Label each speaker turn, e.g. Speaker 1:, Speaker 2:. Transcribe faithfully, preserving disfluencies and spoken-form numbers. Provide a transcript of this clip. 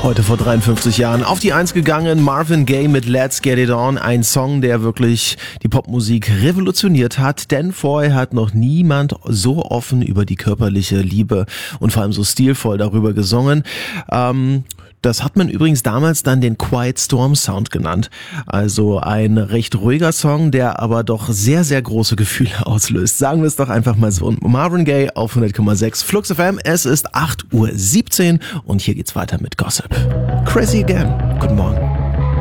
Speaker 1: Heute vor dreiundfünfzig Jahren auf die Eins gegangen, Marvin Gaye mit Let's Get It On, ein Song, der wirklich die Popmusik revolutioniert hat, denn vorher hat noch niemand so offen über die körperliche Liebe und vor allem so stilvoll darüber gesungen. Ähm, das hat man übrigens damals dann den Quiet Storm Sound genannt, also ein recht ruhiger Song, der aber doch sehr, sehr große Gefühle auslöst. Sagen wir es doch einfach mal so. Und Marvin Gaye auf hundert Komma sechs Flux F M, es ist acht Uhr siebzehn und hier geht's weiter mit Gossip. Crazy Again. Guten Morgen.